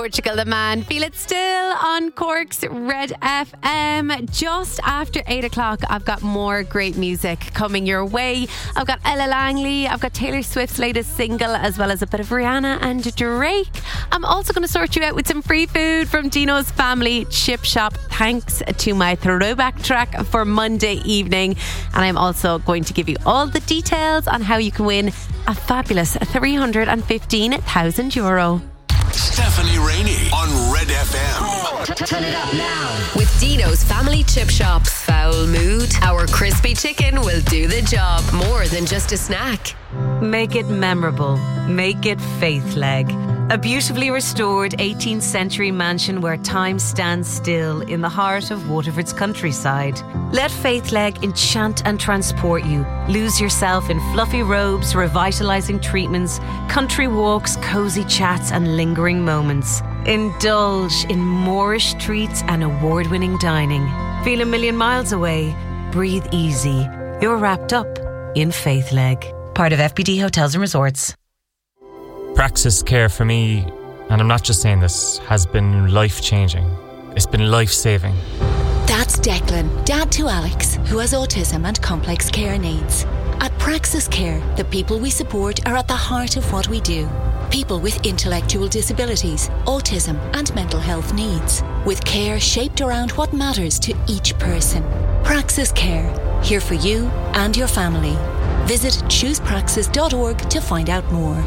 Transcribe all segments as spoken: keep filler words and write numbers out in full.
Portugal the Man, feel it still on Cork's Red F M. Just after eight o'clock, I've got more great music coming your way. I've got Ella Langley, I've got Taylor Swift's latest single, as well as a bit of Rihanna and Drake. I'm also going to sort you out with some free food from Dino's Family Chip Shop, thanks to my throwback track for Monday evening. And I'm also going to give you all the details on how you can win a fabulous three hundred fifteen thousand euro. Stephanie Rainey on Red F M. Turn it up now. With Dino's Family Chip Shop. Foul mood? Our crispy chicken will do the job. More than just a snack. Make it memorable. Make it Faithleg. A beautifully restored eighteenth century mansion where time stands still in the heart of Waterford's countryside. Let Faithleg enchant and transport you. Lose yourself in fluffy robes, revitalising treatments, country walks, cosy chats and lingering moments. Indulge in Moorish treats and award-winning dining. Feel a million miles away. Breathe easy. You're wrapped up in Faithleg. Part of F B D Hotels and Resorts. Praxis Care for me, and I'm not just saying this, has been life-changing. It's been life-saving. That's Declan, dad to Alex, who has autism and complex care needs. At Praxis Care, the people we support are at the heart of what we do. People with intellectual disabilities, autism and mental health needs. With care shaped around what matters to each person. Praxis Care, here for you and your family. Visit choose praxis dot org to find out more.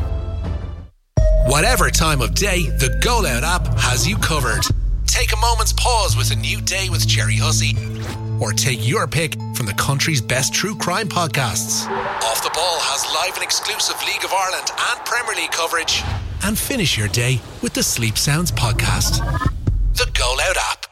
Whatever time of day, the Go Loud app has you covered. Take a moment's pause with a new day with Jerry Hussey. Or take your pick from the country's best true crime podcasts. Off the Ball has live and exclusive League of Ireland and Premier League coverage. And finish your day with the Sleep Sounds podcast. The Go Loud app.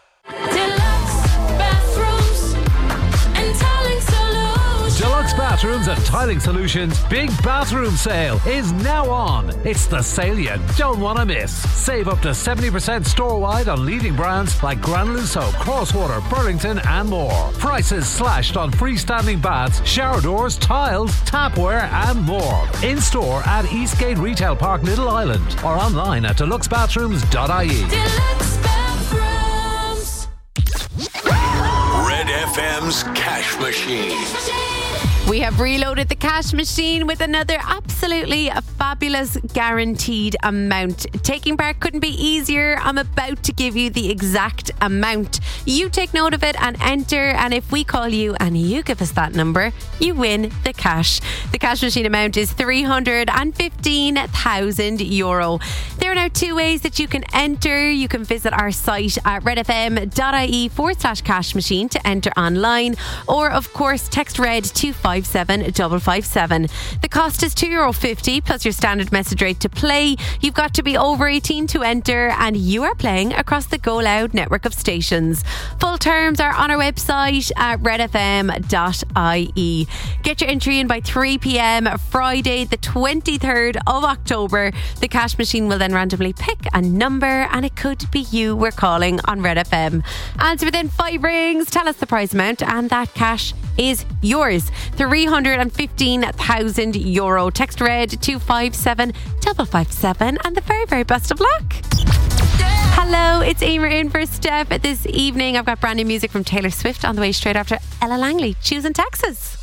Deluxe Bathrooms and Tiling Solutions Big Bathroom Sale is now on. It's the sale you don't want to miss. Save up to seventy percent store-wide on leading brands like Granuloso, Crosswater, Burlington and more. Prices slashed on freestanding baths, shower doors, tiles, tapware and more. In-store at Eastgate Retail Park, Middle Island or online at deluxe bathrooms dot I E. Deluxe Bathrooms. Red F M's Cash Machine. We have reloaded the cash machine with another absolutely fabulous guaranteed amount. Taking part couldn't be easier. I'm about to give you the exact amount. You take note of it and enter, and if we call you and you give us that number, you win the cash. The cash machine amount is three hundred fifteen thousand euro. There are now two ways that you can enter. You can visit our site at redfm.ie forward slash cash machine to enter online, or of course text red to five seven five five seven. The cost is two euro fifty plus your standard message rate to play. You've got to be over eighteen to enter, and you are playing across the Go Loud network of stations. Full terms are on our website at red f m dot I E. Get your entry in by three p.m. Friday the twenty-third of October. The cash machine will then randomly pick a number, and it could be you we're calling on Red F M. Answer within five rings, tell us the prize amount, and that cash is yours. three hundred fifteen thousand euro. Text red to five seven five five seven, and the very, very best of luck. Hello, it's Emer in for Steph. This evening I've got brand new music from Taylor Swift on the way straight after Ella Langley, Choosing Texas.